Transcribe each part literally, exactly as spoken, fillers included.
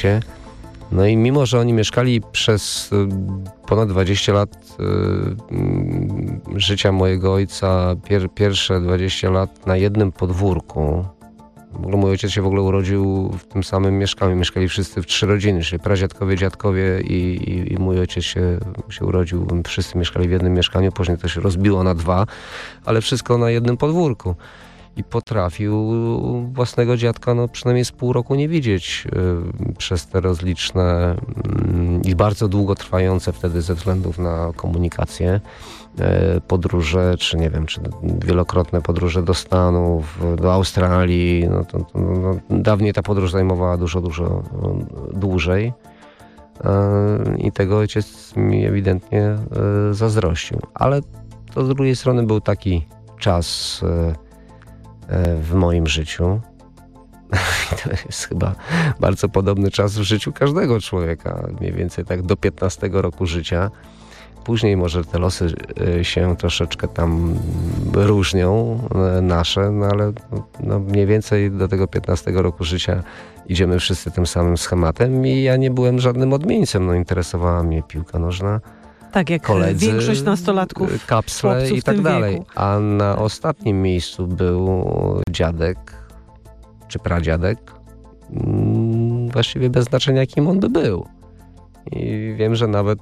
świecie. No i mimo, że oni mieszkali przez ponad dwadzieścia lat y, życia mojego ojca, pier, pierwsze dwadzieścia lat na jednym podwórku. W ogóle mój ojciec się w ogóle urodził w tym samym mieszkaniu. Mieszkali wszyscy w trzy rodziny, czyli pradziadkowie, dziadkowie i, i, i mój ojciec się, się urodził. Wszyscy mieszkali w jednym mieszkaniu, później to się rozbiło na dwa, ale wszystko na jednym podwórku. I potrafił własnego dziadka no, przynajmniej z pół roku nie widzieć y, przez te rozliczne y, i bardzo długotrwające wtedy ze względów na komunikację y, podróże, czy nie wiem, czy wielokrotne podróże do Stanów, do Australii. No, to, to, no, dawniej ta podróż zajmowała dużo, dużo y, dłużej. Y, I tego ojciec mi ewidentnie y, zazdrościł. Ale to z drugiej strony był taki czas y, w moim życiu. To jest chyba bardzo podobny czas w życiu każdego człowieka, mniej więcej tak do piętnastego roku życia. Później może te losy się troszeczkę tam różnią, nasze, no ale no mniej więcej do tego piętnastego roku życia idziemy wszyscy tym samym schematem i ja nie byłem żadnym odmieńcem. No, interesowała mnie piłka nożna. Tak jak koledzy, większość nastolatków, kapsle i tak dalej. Wieku. A na ostatnim miejscu był dziadek, czy pradziadek, właściwie bez znaczenia kim on by był. I wiem, że nawet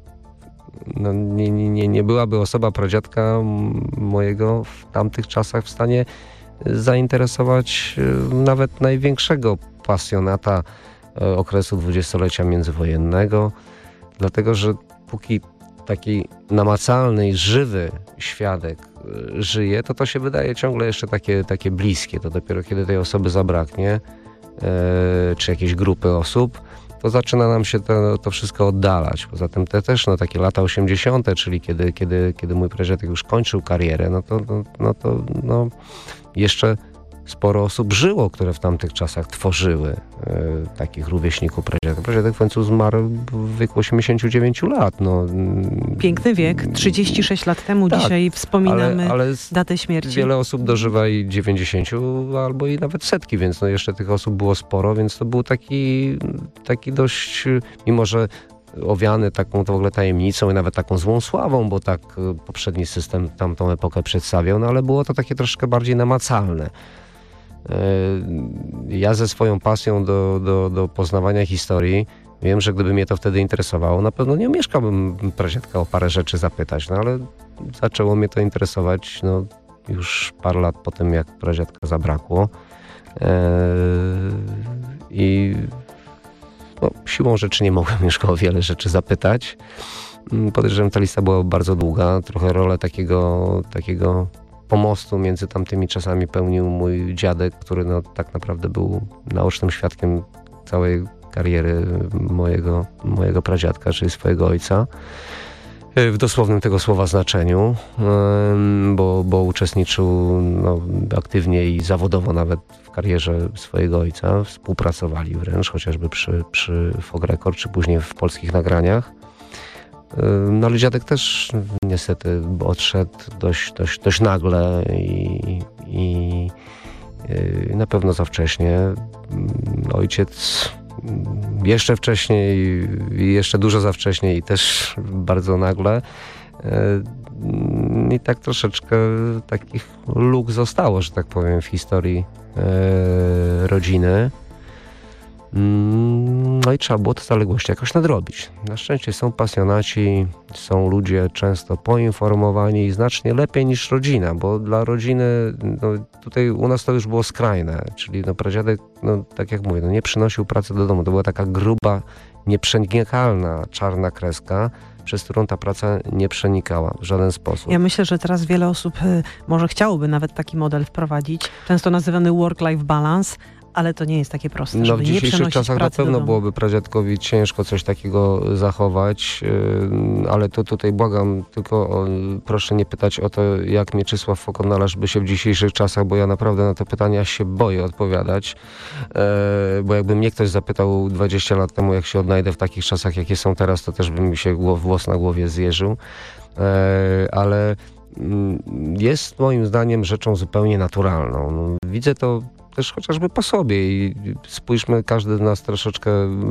no, nie, nie, nie byłaby osoba pradziadka mojego w tamtych czasach w stanie zainteresować nawet największego pasjonata okresu dwudziestolecia międzywojennego, dlatego że póki taki namacalny i żywy świadek żyje, to to się wydaje ciągle jeszcze takie, takie bliskie. To dopiero kiedy tej osoby zabraknie, e, czy jakiejś grupy osób, to zaczyna nam się to, to wszystko oddalać. Poza tym te też no, takie lata osiemdziesiąte, czyli kiedy, kiedy, kiedy mój pradziadek już kończył karierę, no to, no, no to no, jeszcze sporo osób żyło, które w tamtych czasach tworzyły e, takich rówieśników pradziadka. Pradziadek w końcu zmarł w wieku osiemdziesięciu dziewięciu lat. No. Piękny wiek, trzydzieści sześć lat temu tak, dzisiaj wspominamy ale, ale datę śmierci. Wiele osób dożywa i dziewięćdziesięciu albo i nawet setki, więc no jeszcze tych osób było sporo, więc to był taki, taki dość, mimo że owiany taką to w ogóle tajemnicą i nawet taką złą sławą, bo tak poprzedni system tamtą epokę przedstawiał, no ale było to takie troszkę bardziej namacalne. Ja ze swoją pasją do, do, do poznawania historii wiem, że gdyby mnie to wtedy interesowało, na pewno nie omieszkałbym pradziadka o parę rzeczy zapytać, no ale zaczęło mnie to interesować no, już parę lat po tym, jak pradziadka zabrakło. I no, siłą rzeczy nie mogłem już go o wiele rzeczy zapytać. Podejrzewam, że ta lista była bardzo długa, trochę rolę takiego, takiego pomostu między tamtymi czasami pełnił mój dziadek, który no, tak naprawdę był naocznym świadkiem całej kariery mojego, mojego pradziadka, czyli swojego ojca. W dosłownym tego słowa znaczeniu, bo, bo uczestniczył no, aktywnie i zawodowo nawet w karierze swojego ojca. Współpracowali wręcz, chociażby przy, przy Fog Record, czy później w polskich nagraniach. No ale dziadek też niestety odszedł dość, dość, dość nagle i, i na pewno za wcześnie. Ojciec jeszcze wcześniej i jeszcze dużo za wcześnie i też bardzo nagle. I tak troszeczkę takich luk zostało, że tak powiem, w historii rodziny. No i trzeba było te zaległości jakoś nadrobić. Na szczęście są pasjonaci, są ludzie często poinformowani i znacznie lepiej niż rodzina, bo dla rodziny, no tutaj u nas to już było skrajne, czyli no pradziadek, no tak jak mówię, no nie przynosił pracy do domu. To była taka gruba, nieprzenikalna czarna kreska, przez którą ta praca nie przenikała w żaden sposób. Ja myślę, że teraz wiele osób y, może chciałoby nawet taki model wprowadzić, często nazywany work-life balance, ale to nie jest takie proste, no, żeby w nie dzisiejszych przenosić czasach na pracy pewno byłoby pradziadkowi ciężko coś takiego zachować, yy, ale to tutaj błagam, tylko o, proszę nie pytać o to, jak Mieczysław Fokonalarz by się w dzisiejszych czasach, bo ja naprawdę na te pytania się boję odpowiadać, yy, bo jakby mnie ktoś zapytał dwadzieścia lat temu, jak się odnajdę w takich czasach, jakie są teraz, to też by mi się głow, włos na głowie zjeżył, yy, ale yy, jest moim zdaniem rzeczą zupełnie naturalną. No, widzę to też chociażby po sobie i spójrzmy, każdy z nas troszeczkę